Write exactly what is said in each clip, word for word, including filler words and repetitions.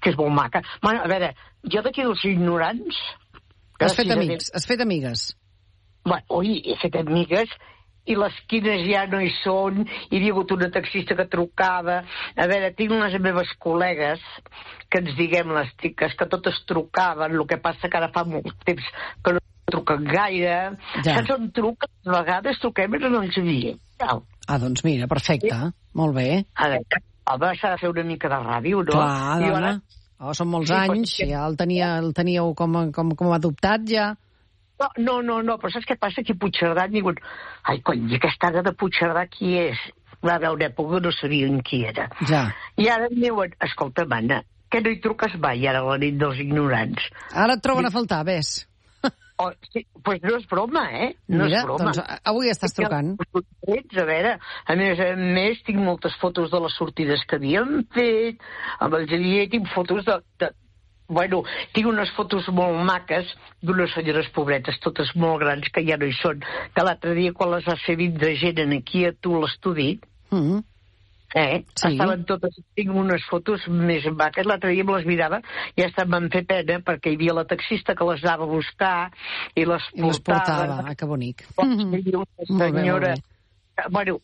que és molt maca. Bueno, a veure, jo d'aquí dels ignorants... Has fet amics, has fet amigues. Bueno, oi, he fet amigues i les quines ja no hi són. Hi havia hagut una taxista que trucava. A veure, tinc les meves col·legues, que ens diguem les tiques, que totes trucaven, el que passa que ara fa molt temps que no truquen gaire. Ja. Saps on truquen? A vegades truquem i no ens havia. Ah, doncs mira, perfecte, sí. Molt bé. A veure, home, s'ha de fer una mica de ràdio, no? Clar, dona. Ara... Oh, són molts sí, anys, que... ja el, tenia, el teníeu com, com, com adoptat, ja. No, no, no, no, però saps què passa? Aquí a Puigcerdà han digut, ai, cony, aquesta ara de Puigcerdà qui és? Va haver una època no sabien qui era. Ja. I ara em diuen, escolta, mana, que no hi truques mai ara a la nit dels ignorants. Ara et troben a faltar, ves. Oh, sí, pues no és broma, eh? No Mira, és broma. Doncs avui estàs trucant. A veure, a més a més, tinc moltes fotos de les sortides que havíem fet, amb el Javier tinc fotos de, de... Bueno, tinc unes fotos molt maques d'unes senyores pobretes, totes molt grans, que ja no hi són, que l'altre dia, quan les vas fer vindre gent aquí a tu l'estudi, mm-hmm. Eh? Sí. Estaven totes, tinc unes fotos més maques, l'altre dia me les mirava i ja em van fer pena perquè hi havia la taxista que les anava a buscar i les portava. I les portava, ah, que bonic. Mm-hmm. Una senyora... Molt bé, molt bé. Bueno,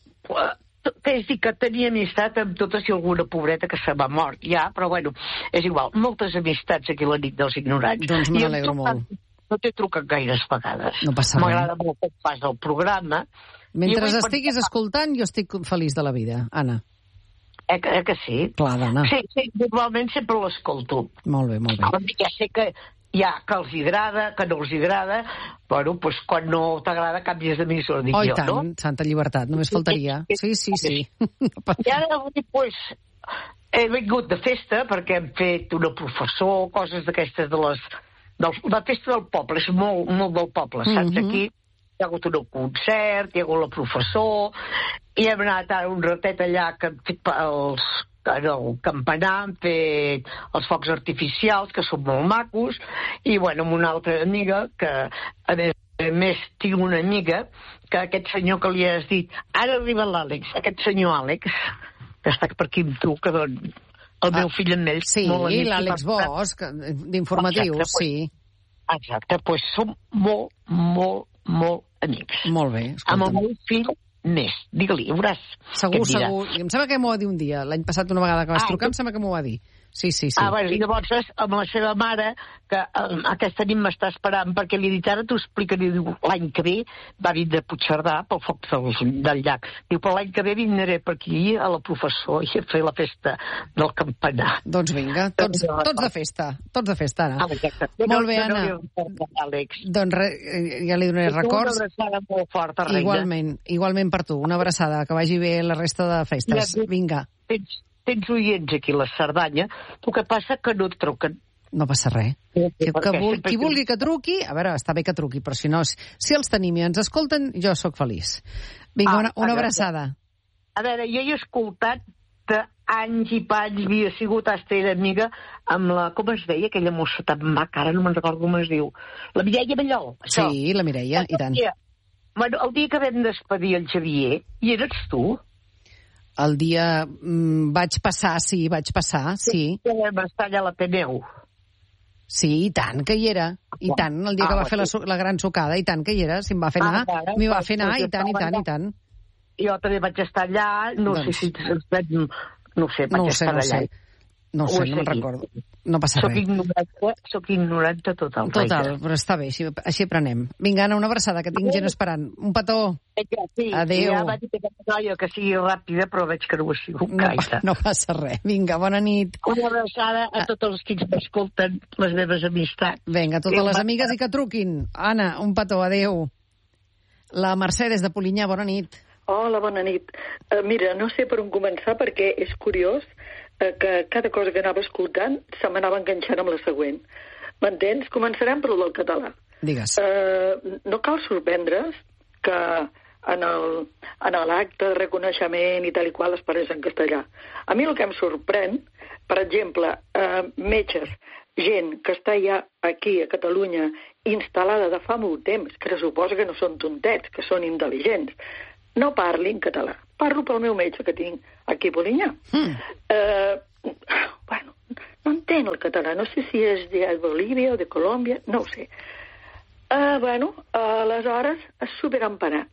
és dir que tenia amistat amb totes i alguna pobreta que se m'ha mort, ja, però bueno, és igual, moltes amistats aquí a la nit dels ignorants. Doncs me n'alegro molt. No t'he trucat gaires vegades. No passa res. M'agrada molt que fas el programa. Mentre estiguis pensar... escoltant, jo estic feliç de la vida, Anna. Eh que, eh que sí? Clar, dona. Sí, sí, normalment sempre l'escolto. Molt bé, molt bé. Ja sé que hi ha que els agrada, que no els agrada, bueno, doncs quan no t'agrada canvies d'emissor, dic oh, jo, tant, no? Santa llibertat, només faltaria. Sí, sí, sí. I ara avui, doncs, he vingut de festa perquè hem fet una professor, coses d'aquestes de les... Del, la festa del poble, és molt, molt del poble, saps? Mm-hmm. Aquí hi ha hagut un concert, hi ha hagut la professor, i hem anat ara un ratet allà que hem fet els, en el campanar, hem fet els focs artificials, que són molt macos, i bueno, amb una altra amiga, que a més, a més tinc una amiga, que aquest senyor que li has dit, ara arriba l'Àlex, aquest senyor Àlex, que està per aquí amb tu, que doncs, el meu ah, fill amb ell... Sí, l'Àlex Bosch, d'informatiu, exacte, sí. Pues, exacte, doncs pues som molt, molt, molt amics. Molt bé, escolta'm. Amb el meu fill més. Digue-li, veuràs. Segur, segur. I em sembla que m'ho va dir un dia. L'any passat, una vegada que vas ah, trucar, em sembla que m'ho va dir. Sí, sí, sí. Ah, bueno, i llavors amb la seva mare, que um, aquesta nit m'està esperant, perquè li he dit, ara t'ho explicaré, l'any que ve va vindre a Puigcerdà pel foc del, del llac. Diu, però l'any que ve vindré per aquí a la professor i a fer la festa del campanar. Doncs vinga, tots, tots de festa, tots de festa, Anna. Ah, exacte. Molt bé, Anna. Doncs re, ja li donaré records. Una abraçada molt forta, reina. Igualment, igualment per tu, una abraçada, que vagi bé la resta de festes. Vinga. Tens tens oients aquí a la Cerdanya, el que passa que no et truquen. No passa res. Sí, que, que vul, qui vulgui que truqui, a veure, està bé que truqui, però si no, si els tenim i ens escolten, jo sóc feliç. Vinga, ah, una, una abraçada. A veure, jo he escoltat anys i panys, havia sigut hasta era amiga amb la, com es deia, aquella mossa tan maca, ara no me'n recordo com es diu, la Mireia Mallol. Això. Sí, la Mireia, i tant. Dia, bueno, el dia que vam despedir el Xavier, i eres tu? El dia mm, vaig passar, sí, vaig passar, sí. Sí, vam estar allà a l'Ateneu. Sí, i tant que hi era. I tant, el dia que ah, va fer la, la gran sucada, i tant que hi era. Si em va fer anar, ah, m'hi va fer anar, i tant, i tant, i tant. Jo també vaig estar allà, no doncs... sé si... No sé, vaig no estar sé, no allà. Sé. No sé, no me'n recordo. No passa soc res. Ignorante, soc ignorante total. Total, però està bé, així, així aprenem. Vinga, Anna, una abraçada, que tinc gent esperant. Un petó. Sí, adéu. Ja vaig dir que, que sigui ràpida, però veig que no ho ha sigut no, gaire. No passa res. Vinga, bona nit. Una abraçada a tots els que m'escolten, les meves amistats. Vinga, totes les amigues i que truquin. Anna, un petó, adéu. La Mercè des de Polinyà, bona nit. Hola, bona nit. Uh, mira, no sé per on començar perquè és curiós que cada cosa que anava escoltant se m'anava enganxant amb la següent. M'entens? Començarem per el català. Digues. Uh, no cal sorprendre's que en el, en l'acte de reconeixement i tal i qual es pareix en castellà. A mi el que em sorprèn, per exemple, uh, metges, gent que està ja aquí a Catalunya instal·lada de fa molt temps, que suposa que no són tontets, que són intel·ligents, no parlin català. Parlo pel meu metge que tinc aquí a Polinyà. Mm. Eh, bueno, no entén el català, no sé si és de Bolívia o de Colòmbia, no ho sé. Uh, bueno, uh, aleshores, és superempanat.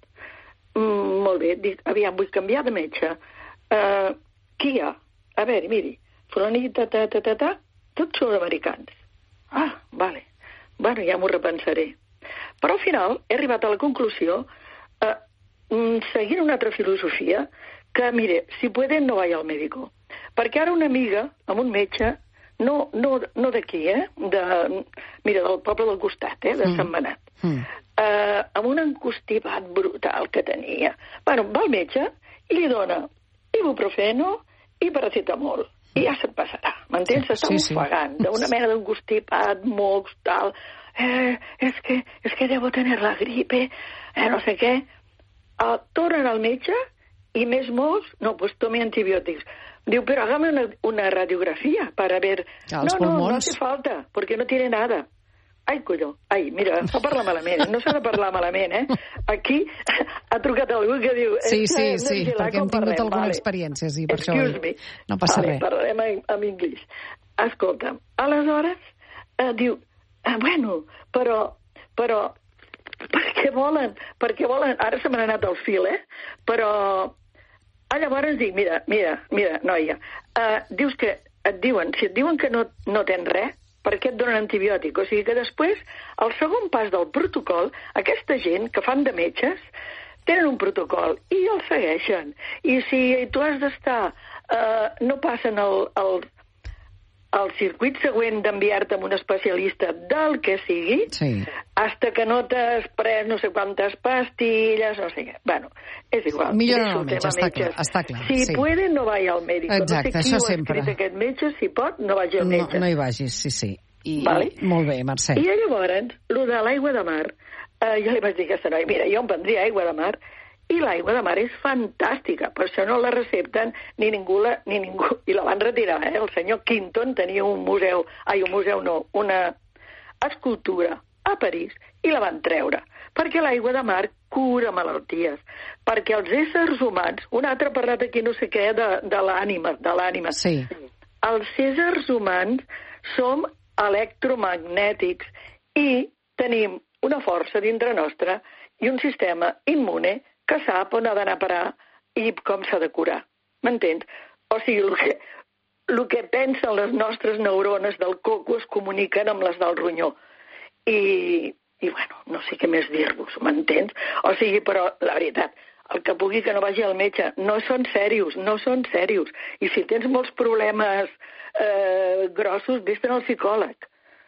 Mm, molt bé, dic, aviam, vull canviar de metge. Uh, qui hi ha? A veure, miri, fulanit, ta, ta, ta, ta, ta, tots són americans. Ah, vale. Bueno, ja m'ho repensaré. Però al final he arribat a la conclusió, eh, seguint una altra filosofia, que, mire, si pueden no vaya al médico. Perquè ara una amiga amb un metge, no, no, no d'aquí, eh? De, mira, del poble del costat, eh? De mm. Sant Benat. Mm. Eh, amb un encostipat brutal que tenia. Bueno, va al metge i li dona ibuprofeno i paracetamol. I ja se'n passarà, m'entens? S'està sí, ofegant sí. d'una mena d'encostipat, mocs, tal. Eh, és que, és que debo tener la gripe, eh, no sé què. Uh, tornen al metge y més mocs, no, pues tome antibióticos. Diu, pero hágame una, una radiografía para ver. Ja, no, no, no hace falta, porque no tiene nada. Ai, colló, ai, mira, fa parlar malament, no s'ha de parlar malament, eh? Aquí ha trucat algú que diu... Sí, sí, sí, perquè hem tingut parlem, alguna vale. experiència, sí, per Excuse això me. no passa vale, res. Parlem en, en anglès. Escolta'm, aleshores, eh, diu, ah, bueno, però, però, per què volen? Per què volen? Ara se m'ha anat el fil, eh? Però, ah, llavors dic, mira, mira, mira, noia, eh, dius que et diuen, si et diuen que no, no tens res, per què et donen antibiòtic? O sigui que després, el segon pas del protocol, aquesta gent que fan de metges tenen un protocol i el segueixen. I si tu has d'estar, eh, no passen el, el, el circuit següent d'enviar-te amb un especialista del que sigui, sí. hasta que no t'has pres no sé quantes pastilles, no sé què. Bueno, és igual. Millor no al metge, està clar, està clar. Si sí. puede, no vaya al médico. Exacte, no sé qui això ho ha sempre. escrit aquest metge, si pot, no vagi al metge. No, no hi vagis, sí, sí. I, vale. i, molt bé, Mercè. I llavors, el de l'aigua de mar, eh, jo li vaig dir a aquesta noia, mira, jo em prendria aigua de mar, i l'aigua de mar és fantàstica, per això no la recepten ni ningú, la, ni ningú, i la van retirar, eh? El senyor Quinton tenia un museu, ai, un museu no, una escultura a París, i la van treure, perquè l'aigua de mar cura malalties, perquè els éssers humans, un altre ha parlat aquí no sé què de, de l'ànima, de l'ànima. Sí. Els éssers humans som electromagnètics i tenim una força dintre nostra i un sistema immune que sap on ha d'anar a parar i com s'ha de curar. M'entens? O sigui, el que, el que pensen les nostres neurones del coco es comuniquen amb les del ronyó. I, i bueno, no sé què més dir-vos, m'entens? O sigui, però, la veritat, el que pugui que no vagi al metge, no són serios, no són serios. I si tens molts problemes eh, grossos, vés-te'n al psicòleg.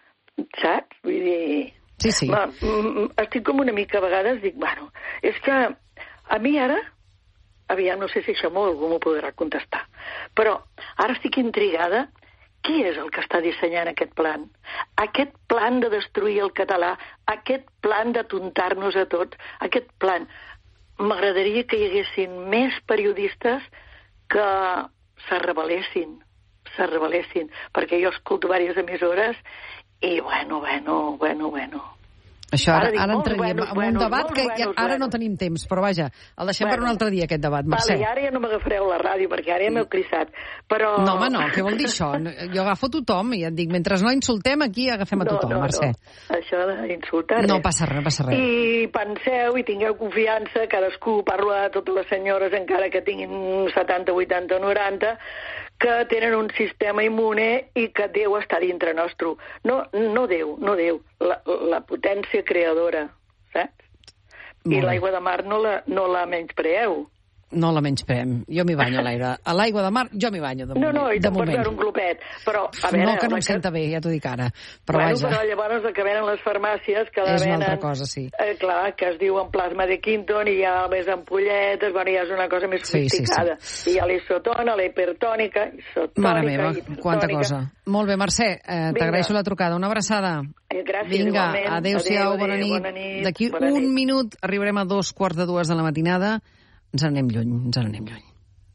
Saps? Vull dir... Sí, sí. Ma, m, estic com una mica, a vegades dic, bueno, és que a mi ara, aviam, no sé si això molt algú m'ho podrà contestar, però ara estic intrigada, qui és el que està dissenyant aquest plan? Aquest plan de destruir el català, aquest plan de tontar-nos a tots, aquest plan... M'agradaria que hi haguessin més periodistes que se rebel·lessin, se rebel·lessin, perquè jo escolto diverses emissores i bueno, bueno, bueno, bueno... Això ara, ara, ara entraríem buenos, en un buenos, debat que ja, buenos, ara buenos. no tenim temps, però vaja, el deixem bueno, per un altre dia, aquest debat, Mercè. Vale, ara ja no m'agafareu la ràdio, perquè ara ja m'heu crisat, però... No, home, no, què vol dir això? Jo agafo tothom i et dic, mentre no insultem, aquí agafem a tothom, no, no, Mercè. No, això d'insultar res. No passa res, no passa res. I penseu i tingueu confiança, cadascú, parlo a totes les senyores, encara que tinguin setanta, vuitanta o noranta, que tenen un sistema immune i que Déu està dintre nostre. No, no Déu, no Déu, la, la potència creadora, saps? I l'aigua de mar no la, no la menyspreeu. No la menyspreem. Jo m'hi banyo a l'aire. A l'aigua de mar jo m'hi banyo, de moment. No, no, i te'n pots veure un glopet. Però, a veure, no, que no em que... senta bé, ja t'ho dic ara. Però bueno, vaja. però llavors el que venen les farmàcies, que la és venen... una altra cosa, sí. Eh, clar, que es diuen plasma de Quinton i hi ha més ampolletes, bueno, ja és una cosa més sofisticada. Sí, sí, sí. I hi ha l'isotona, la hipertònica, isotònica... Mare meva, quanta cosa. Molt bé, Mercè, eh, t'agraeixo la trucada. Una abraçada. Eh, gràcies, Vinga, igualment. adéu-siau, Adéu, bona nit. Bona nit. D'aquí bona un nit. minut arribarem a dos quarts de dues de la matinada. Ens en anem lluny, ens en anem lluny.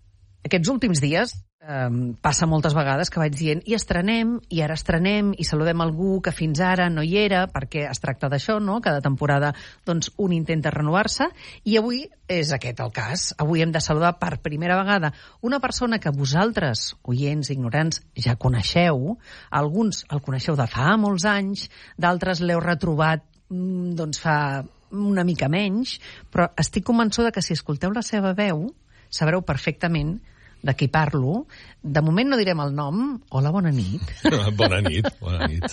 aquests últims dies eh, passa moltes vegades que vaig dient i estrenem, i ara estrenem, i saludem algú que fins ara no hi era, perquè es tracta d'això, no? Cada temporada doncs, un intenta renovar-se, i avui és aquest el cas. Avui hem de saludar per primera vegada una persona que vosaltres, oients ignorants, ja coneixeu. Alguns el coneixeu de fa molts anys, d'altres l'heu retrobat doncs, fa una mica menys, però estic convençuda que si escolteu la seva veu sabreu perfectament de qui parlo. De moment no direm el nom. Hola, bona nit. Bona nit, bona nit.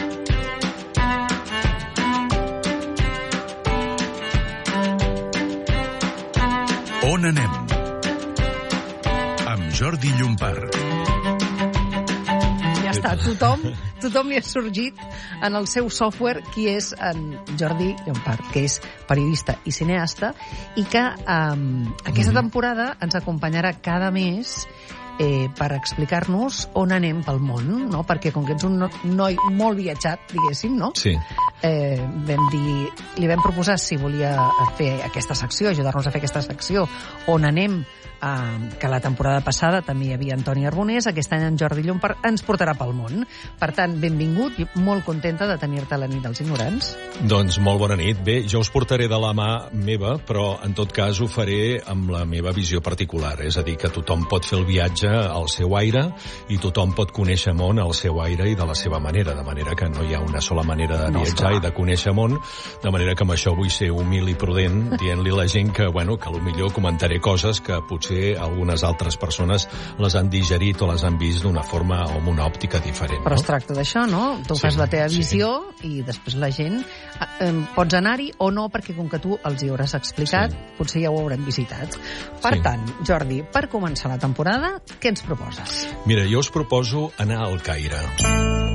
On anem? Amb Jordi Llompart. Ja està, tothom, tothom li ha sorgit en el seu software qui és en Jordi Llompart, que és periodista i cineasta, i que um, aquesta temporada ens acompanyarà cada mes eh, per explicar-nos on anem pel món, no? Perquè com que ets un noi molt viatjat, diguéssim, no? Sí. Eh, vam dir, li vam proposar si volia fer aquesta secció, ajudar-nos a fer aquesta secció, on anem, eh, que la temporada passada també hi havia Antoni Arbonés, aquest any en Jordi Llompart ens portarà pel món. Per tant, benvingut i molt contenta de tenir-te a la nit dels ignorants. Doncs molt bona nit. Bé, jo us portaré de la mà meva, però en tot cas ho faré amb la meva visió particular, és a dir, que tothom pot fer el viatge al seu aire i tothom pot conèixer món al seu aire i de la seva manera, de manera que no hi ha una sola manera de viatjar no, i de conèixer món, de manera que amb això vull ser humil i prudent, dient-li a la gent que, bueno, que potser comentaré coses que potser algunes altres persones les han digerit o les han vist d'una forma o amb una òptica diferent. Però no? Es tracta d'això, no? Tu sí, fas la teva visió sí. I després la gent eh, pots anar-hi o no, perquè com que tu els hi hauràs explicat, sí. Potser ja ho haurem visitat. Per sí. tant, Jordi, per començar la temporada, què ens proposes? Mira, jo us proposo anar al Caire.